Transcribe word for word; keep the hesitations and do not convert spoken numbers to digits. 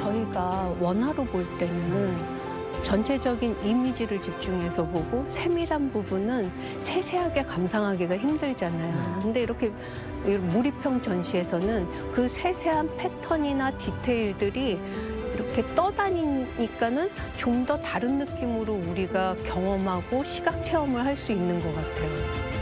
저희가 원화로 볼 때는 전체적인 이미지를 집중해서 보고 세밀한 부분은 세세하게 감상하기가 힘들잖아요. 근데 이렇게 몰입형 전시에서는 그 세세한 패턴이나 디테일들이 이렇게 떠다니니까는 좀 더 다른 느낌으로 우리가 경험하고 시각 체험을 할 수 있는 것 같아요.